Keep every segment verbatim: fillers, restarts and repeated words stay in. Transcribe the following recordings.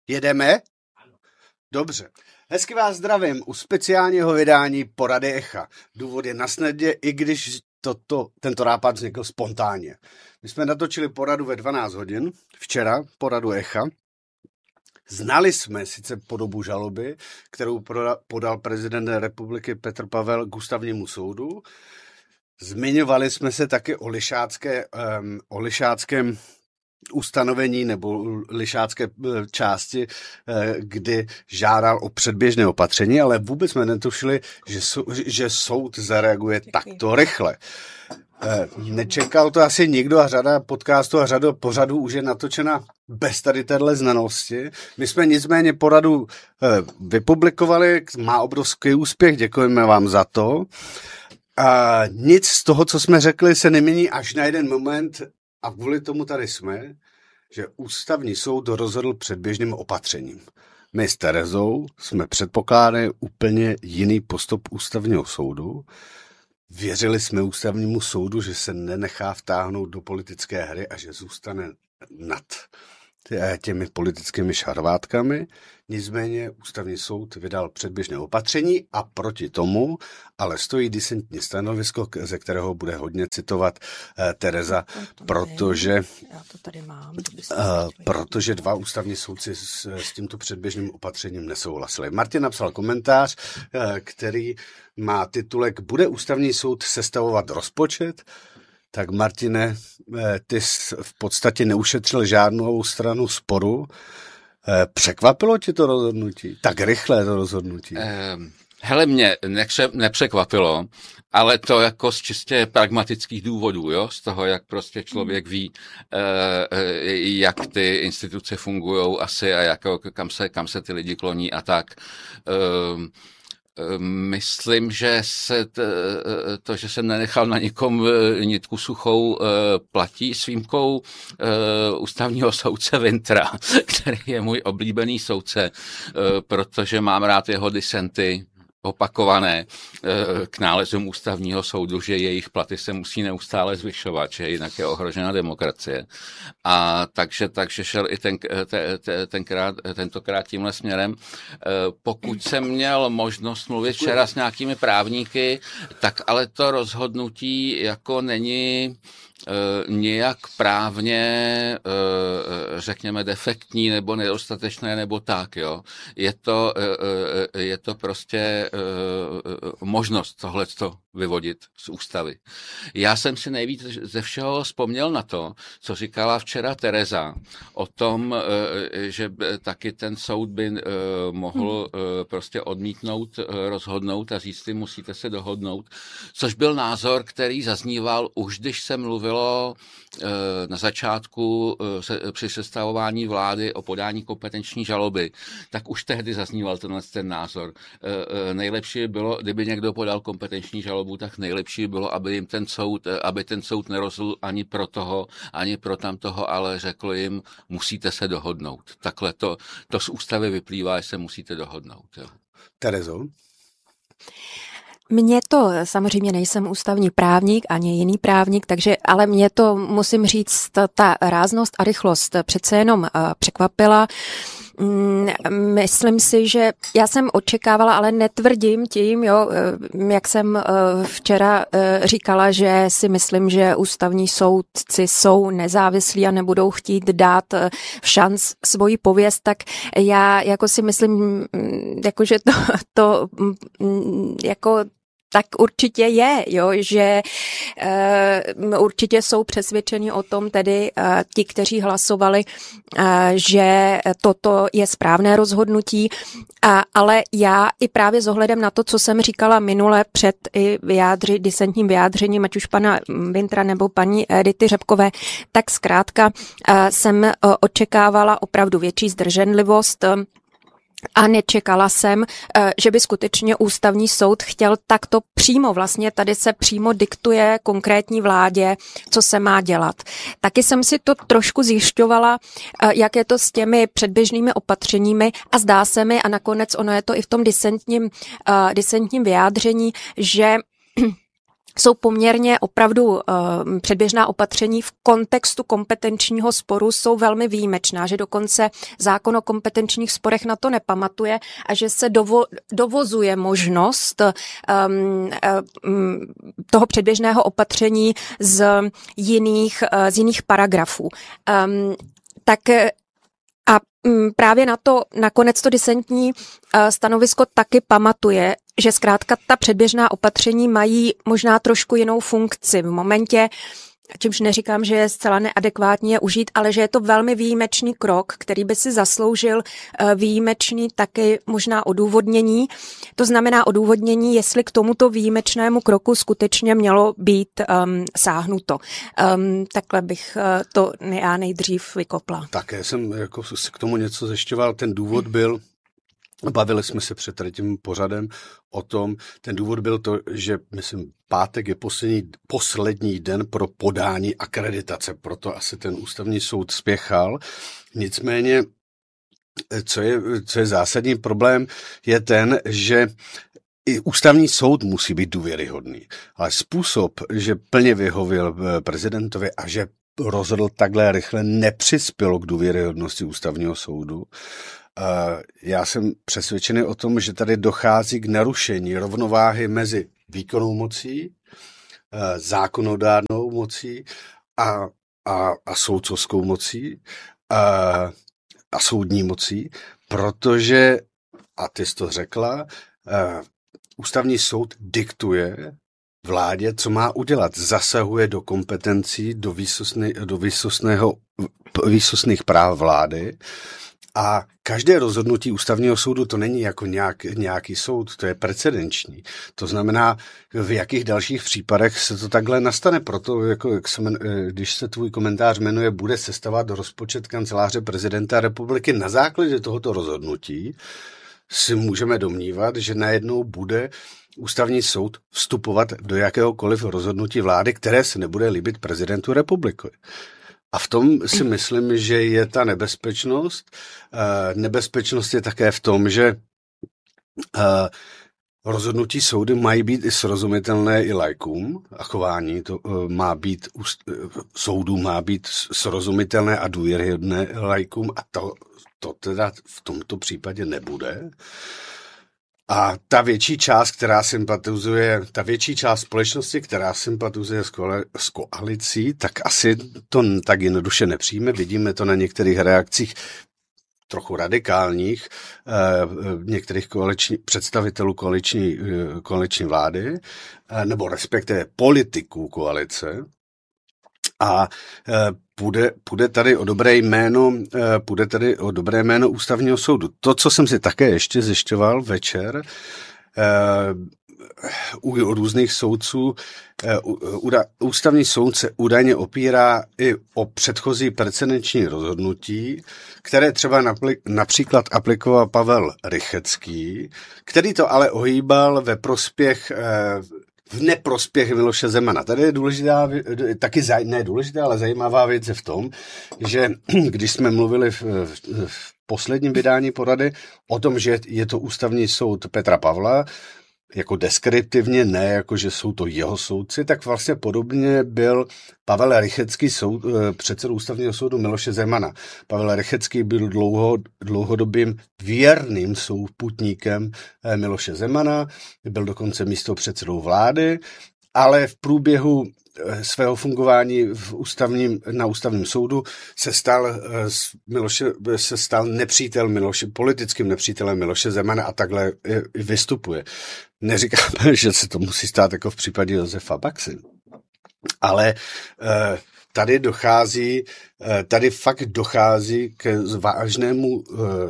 Jedeme? Dobře. Hezky vás zdravím u speciálního vydání Porady Echa. Důvod je nasnadě, i když toto, tento nápad vznikl spontánně. My jsme natočili poradu ve dvanáct hodin, včera poradu Echa. Znali jsme sice podobu žaloby, kterou podal prezident republiky Petr Pavel k ústavnímu soudu. Zmiňovali jsme se taky o, lišácké, um, o lišáckém ustanovení nebo lišácké části, kdy žádal o předběžné opatření, ale vůbec jsme netušili, že, že soud zareaguje takto rychle. Nečekal to asi nikdo a řada podcastů a řada pořadů už je natočena bez tady téhle znalosti. My jsme nicméně poradu vypublikovali, má obrovský úspěch, děkujeme vám za to. A nic z toho, co jsme řekli, se nemění až na jeden moment a kvůli tomu tady jsme, že ústavní soud rozhodl předběžným opatřením. My s Terezou jsme předpokládali úplně jiný postup ústavního soudu. Věřili jsme ústavnímu soudu, že se nenechá vtáhnout do politické hry a že zůstane nad těmi politickými šarvátkami. Nicméně ústavní soud vydal předběžné opatření a proti tomu ale stojí disentní stanovisko, ze kterého bude hodně citovat eh, Tereza, protože, Já to tady mám, eh, protože dva ústavní soudci s, s tímto předběžným opatřením nesouhlasili. Martin napsal komentář, eh, který má titulek Bude ústavní soud sestavovat rozpočet? Tak Martine, ty jsi v podstatě neušetřil žádnou stranu sporu. Překvapilo ti to rozhodnutí? Tak rychlé to rozhodnutí. Um, hele, mě nekře- nepřekvapilo, ale to jako z čistě pragmatických důvodů, jo? Z toho, jak prostě člověk ví, uh, jak ty instituce fungujou asi a jako, kam, se, kam se ty lidi kloní a tak. Um, Myslím, že se t, to, že jsem nenechal na nikom nitku suchou, platí s výjimkou ústavního soudce Wintra, který je můj oblíbený soudce, protože mám rád jeho disenty opakované k nálezům ústavního soudu, že jejich platy se musí neustále zvyšovat, že jinak je ohrožena demokracie. A takže, takže šel i ten, ten, tenkrát, tentokrát tímhle směrem. Pokud jsem měl možnost mluvit včera s nějakými právníky, tak ale to rozhodnutí jako není nějak právně, řekněme, defektní nebo nedostatečné nebo tak, jo. Je to, je to prostě možnost tohleto vyvodit z ústavy. Já jsem si nejvíc ze všeho vzpomněl na to, co říkala včera Tereza o tom, že taky ten soud by mohl prostě odmítnout, rozhodnout a říct si, musíte se dohodnout, což byl názor, který zazníval už, když se mluvilo na začátku při sestavování vlády o podání kompetenční žaloby, tak už tehdy zazníval tenhle ten názor. Nejlepší bylo, kdyby někdo podal kompetenční žalobu, tak nejlepší bylo, aby jim ten soud, aby ten soud nerozhodl ani pro toho, ani pro tamtoho, ale řekl jim, musíte se dohodnout. Takhle to, to z ústavy vyplývá, že se musíte dohodnout. Jo. Terezo? Mně to, samozřejmě nejsem ústavní právník, ani jiný právník, takže, ale mě to, musím říct, ta, ta ráznost a rychlost přece jenom uh, překvapila. Mm, myslím si, že já jsem očekávala, ale netvrdím tím, jo, jak jsem uh, včera uh, říkala, že si myslím, že ústavní soudci jsou nezávislí a nebudou chtít dát uh, šanc svoji pověst, tak já jako si myslím, jako, že to, to jako tak určitě je, jo, že uh, určitě jsou přesvědčeni o tom tedy uh, ti, kteří hlasovali, uh, že toto je správné rozhodnutí, uh, ale já i právě s ohledem na to, co jsem říkala minule před i vyjádři, disentním vyjádřením, ať už pana Wintra nebo paní Edity Řepkové, tak zkrátka uh, jsem uh, očekávala opravdu větší zdrženlivost. Uh, A nečekala jsem, že by skutečně ústavní soud chtěl takto přímo, vlastně tady se přímo diktuje konkrétní vládě, co se má dělat. Taky jsem si to trošku zjišťovala, jak je to s těmi předběžnými opatřeními a zdá se mi, a nakonec ono je to i v tom disentním, disentním vyjádření, že jsou poměrně opravdu uh, předběžná opatření v kontextu kompetenčního sporu jsou velmi výjimečná, že dokonce zákon o kompetenčních sporech na to nepamatuje a že se dovo, dovozuje možnost um, um, toho předběžného opatření z jiných, uh, z jiných paragrafů. Um, tak a um, právě na to nakonec to disentní uh, stanovisko taky pamatuje, že zkrátka ta předběžná opatření mají možná trošku jinou funkci. V momentě, čímž neříkám, že je zcela neadekvátní je užít, ale že je to velmi výjimečný krok, který by si zasloužil výjimečný taky možná odůvodnění. To znamená odůvodnění, jestli k tomuto výjimečnému kroku skutečně mělo být um, sáhnuto. Um, takhle bych uh, to já nejdřív vykopla. Také jsem jako k tomu něco zjišťoval. Ten důvod byl, bavili jsme se před tím pořadem o tom, ten důvod byl to, že myslím, pátek je poslední, poslední den pro podání akreditace, proto asi ten ústavní soud spěchal. Nicméně, co je, co je zásadní problém, je ten, že i ústavní soud musí být důvěryhodný. Ale způsob, že plně vyhověl prezidentovi a že rozhodl takhle rychle, nepřispělo k důvěryhodnosti ústavního soudu. Já jsem přesvědčený o tom, že tady dochází k narušení rovnováhy mezi výkonnou mocí, zákonodárnou mocí a, a, a soudcovskou mocí a, a soudní mocí, protože, a ty jsi to řekla, ústavní soud diktuje vládě, co má udělat. Zasahuje do kompetencí, do, výsostný, do výsostného, výsostných práv vlády. A každé rozhodnutí ústavního soudu to není jako nějak, nějaký soud, to je precedenční. To znamená, v jakých dalších případech se to takhle nastane. Proto, jako, jak se jmenuje, když se tvůj komentář jmenuje, bude sestavovat rozpočet kanceláře prezidenta republiky, na základě tohoto rozhodnutí si můžeme domnívat, že najednou bude ústavní soud vstupovat do jakéhokoliv rozhodnutí vlády, které se nebude líbit prezidentu republiky. A v tom si myslím, že je ta nebezpečnost. Nebezpečnost je také v tom, že rozhodnutí soudy mají být i srozumitelné i laikům a chování to má být, soudu má být srozumitelné a důvěryhodné laikům a to, to teda v tomto případě nebude. A ta větší část, která sympatizuje, ta větší část společnosti, která sympatizuje s koalicí, tak asi to tak jednoduše nepřijme. Vidíme to na některých reakcích trochu radikálních eh, některých koaliční, představitelů koaliční, eh, koaliční vlády, eh, nebo respektive politiků koalice. A eh, půjde, půjde tady o dobré jméno, eh, půjde tady o dobré jméno ústavního soudu. To, co jsem si také ještě zjišťoval večer, eh, u, u různých soudců, eh, u, ústavní soud se údajně opírá i o předchozí precedenční rozhodnutí, které třeba napli, například aplikoval Pavel Rychetský, který to ale ohýbal ve prospěch eh, v neprospěch Miloše Zemana. Tady je důležitá, taky zaj, ne důležitá, ale zajímavá věc je v tom, že když jsme mluvili v, v, v posledním vydání porady o tom, že je to ústavní soud Petra Pavla, jako deskriptivně, ne jako, že jsou to jeho soudci, tak vlastně podobně byl Pavel Rychetský, soud, předseda ústavního soudu Miloše Zemana. Pavel Rychetský byl dlouho, dlouhodobým věrným souputníkem Miloše Zemana, byl dokonce místopředsedou vlády, ale v průběhu svého fungování v ústavním, na ústavním soudu se stal, Miloše, se stal nepřítel Miloše, politickým nepřítelem Miloše Zemana a takhle vystupuje. Neříkáme, že se to musí stát jako v případě Josefa Baxy, ale tady dochází, tady fakt dochází k vážnému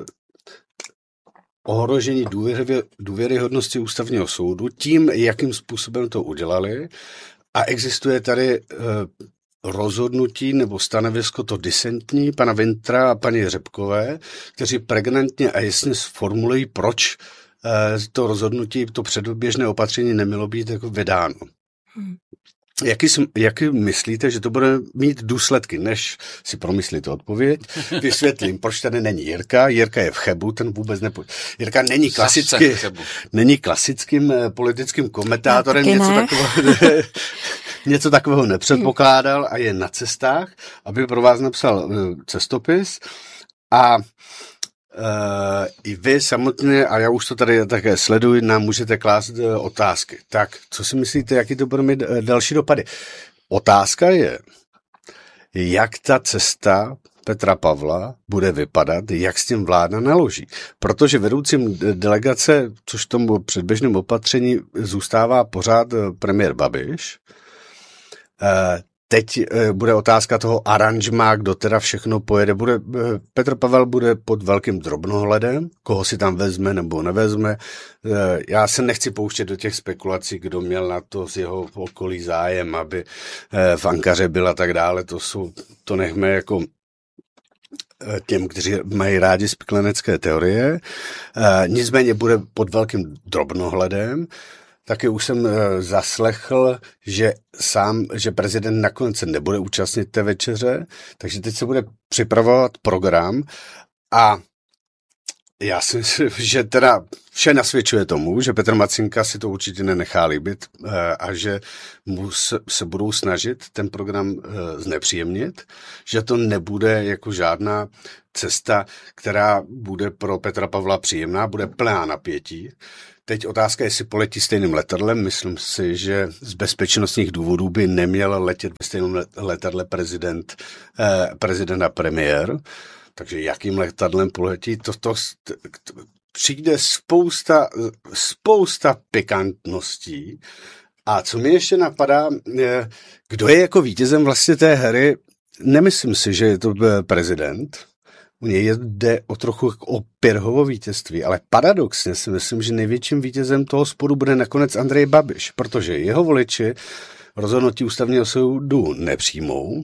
ohrožení důvěry, důvěryhodnosti ústavního soudu tím, jakým způsobem to udělali. A existuje tady uh, rozhodnutí nebo stanovisko to disentní pana Wintra a paní Řepkové, kteří pregnantně a jasně sformulují, proč uh, to rozhodnutí, to předběžné opatření nemělo být jako vydáno. Hmm. Jaký, jaký myslíte, že to bude mít důsledky, než si promyslíte odpověď? Vysvětlím, proč tady není Jirka. Jirka je v Chebu, ten vůbec nepojde. Jirka není klasicky, není klasickým politickým komentátorem, no, něco, ne. takového, něco takového nepředpokládal a je na cestách, aby pro vás napsal cestopis a Uh, i vy samotně, a já už to tady také sleduji, nám můžete klást uh, otázky. Tak, co si myslíte, jaký to bude mít uh, další dopady? Otázka je, jak ta cesta Petra Pavla bude vypadat, jak s tím vláda naloží. Protože vedoucím delegace, což tomu předběžném opatření zůstává pořád uh, premiér Babiš. Uh, Teď bude otázka toho aranžma, kdo teda všechno pojede. Bude, Petr Pavel bude pod velkým drobnohledem, koho si tam vezme nebo nevezme. Já se nechci pouštět do těch spekulací, kdo měl na to z jeho okolí zájem, aby v Ankaře byl a tak dále. To, jsou, to nechme jako těm, kteří mají rádi spiklenecké teorie. Nicméně bude pod velkým drobnohledem. Taky už jsem zaslechl, že sám, že prezident nakonec se nebude účastnit té večeře, takže teď se bude připravovat program a já si myslím, že teda vše nasvědčuje tomu, že Petr Macinka si to určitě nenechá líbit a že mu se, se budou snažit ten program znepříjemnit, že to nebude jako žádná cesta, která bude pro Petra Pavla příjemná, bude plná napětí. Teď otázka, jestli poletí stejným letadlem. Myslím si, že z bezpečnostních důvodů by neměl letět ve stejném letadle prezident, eh, prezident a premiér. Takže jakým letadlem poletí, to, to, to, to přijde spousta, spousta pikantností. A co mi ještě napadá, eh, kdo je jako vítězem vlastně té hry, nemyslím si, že je to prezident. U něj jde o trochu o Pirhovo vítězství, ale paradoxně si myslím, že největším vítězem toho sporu bude nakonec Andrej Babiš, protože jeho voliči rozhodnutí ústavního soudu nepřijmou.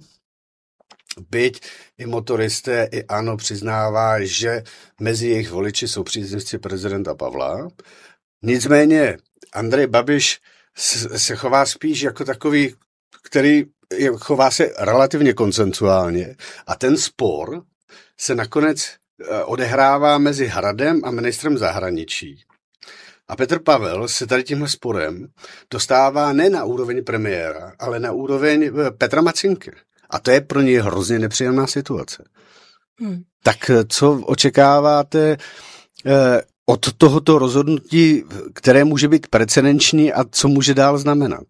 Byť i motoristé, i ANO přiznává, že mezi jejich voliči jsou příznivci prezidenta Pavla. Nicméně Andrej Babiš se chová spíš jako takový, který chová se relativně konsensuálně a ten spor se nakonec odehrává mezi Hradem a ministrem zahraničí. A Petr Pavel se tady tímhle sporem dostává ne na úroveň premiéra, ale na úroveň Petra Macinky. A to je pro něj hrozně nepříjemná situace. Hmm. Tak co očekáváte eh, od tohoto rozhodnutí, které může být precedenční a co může dál znamenat?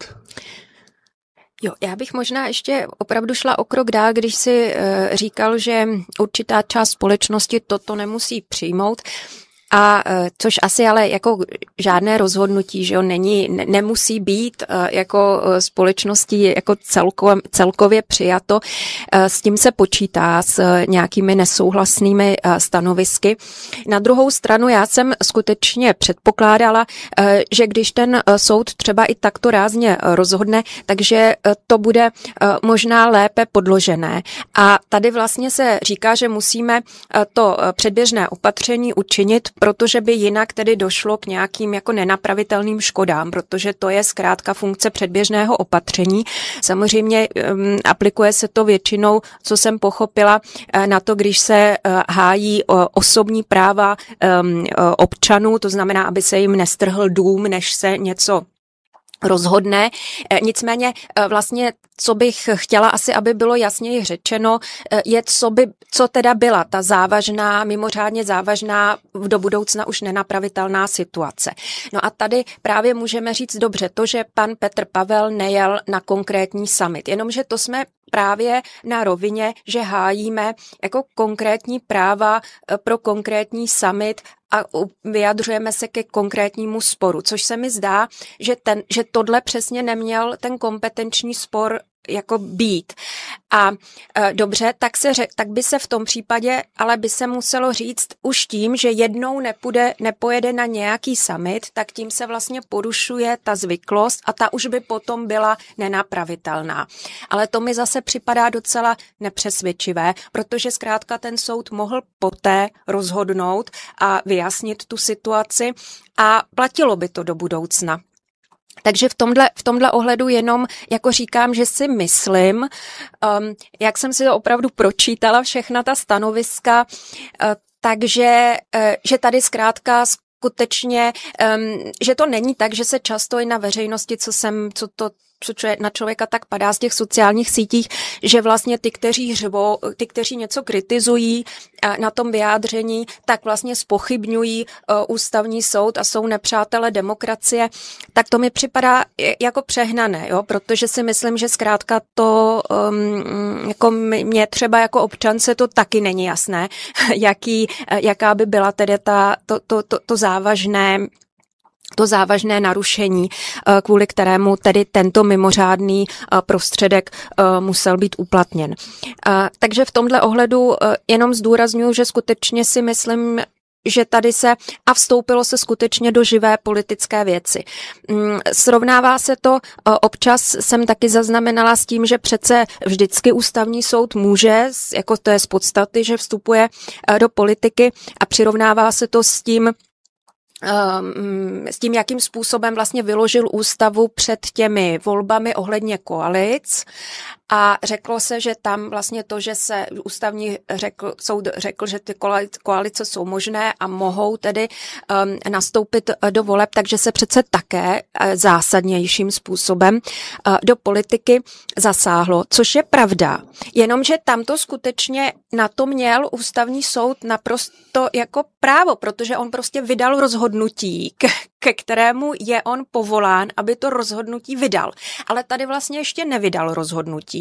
Jo, já bych možná ještě opravdu šla o krok dál, když si uh, říkal, že určitá část společnosti toto nemusí přijmout. A což asi ale jako žádné rozhodnutí, že jo, není, ne, nemusí být jako společností jako celko, celkově přijato. S tím se počítá s nějakými nesouhlasnými stanovisky. Na druhou stranu já jsem skutečně předpokládala, že když ten soud třeba i takto rázně rozhodne, takže to bude možná lépe podložené. A tady vlastně se říká, že musíme to předběžné opatření učinit, protože by jinak tedy došlo k nějakým jako nenapravitelným škodám, protože to je zkrátka funkce předběžného opatření. Samozřejmě um, aplikuje se to většinou, co jsem pochopila, na to, když se uh, hájí uh, osobní práva um, uh, občanů, to znamená, aby se jim nestrhl dům, než se něco rozhodne. Nicméně vlastně, co bych chtěla asi, aby bylo jasněji řečeno, je, co, by, co teda byla ta závažná, mimořádně závažná, do budoucna už nenapravitelná situace. No a tady právě můžeme říct dobře to, že pan Petr Pavel nejel na konkrétní summit, jenomže to jsme právě na rovině, že hájíme jako konkrétní práva pro konkrétní summit a vyjadřujeme se ke konkrétnímu sporu, což se mi zdá, že, ten, že tohle přesně neměl ten kompetenční spor jako být. A e, dobře, tak, se, tak by se v tom případě, ale by se muselo říct už tím, že jednou nepůjde, nepojede na nějaký summit, tak tím se vlastně porušuje ta zvyklost a ta už by potom byla nenapravitelná. Ale to mi zase připadá docela nepřesvědčivé, protože zkrátka ten soud mohl poté rozhodnout a vyjasnit tu situaci a platilo by to do budoucna. Takže v tomhle, v tomhle ohledu jenom jako říkám, že si myslím, um, jak jsem si to opravdu pročítala všechna ta stanoviska, uh, takže uh, že tady zkrátka skutečně, um, že to není tak, že se často i na veřejnosti, co jsem, co to co na člověka tak padá z těch sociálních sítích, že vlastně ty, kteří řvou, ty, kteří něco kritizují na tom vyjádření, tak vlastně zpochybňují ústavní soud a jsou nepřátelé demokracie, tak to mi připadá jako přehnané, jo? Protože si myslím, že zkrátka to, um, jako mě třeba jako občance to taky není jasné, jaký, jaká by byla tedy ta, to, to, to, to závažné to závažné narušení, kvůli kterému tedy tento mimořádný prostředek musel být uplatněn. Takže v tomhle ohledu jenom zdůrazňuji, že skutečně si myslím, že tady se a vstoupilo se skutečně do živé politické věci. Srovnává se to, občas jsem taky zaznamenala s tím, že přece vždycky ústavní soud může, jako to je z podstaty, že vstupuje do politiky a přirovnává se to s tím, s tím, jakým způsobem vlastně vyložil ústavu před těmi volbami ohledně koalic a řeklo se, že tam vlastně to, že se ústavní řekl, soud řekl, že ty koalice jsou možné a mohou tedy um, nastoupit do voleb, takže se přece také zásadnějším způsobem uh, do politiky zasáhlo, což je pravda. Jenomže tam to skutečně na to měl ústavní soud naprosto jako právo, protože on prostě vydal rozhodnutí, ke, ke kterému je on povolán, aby to rozhodnutí vydal. Ale tady vlastně ještě nevydal rozhodnutí.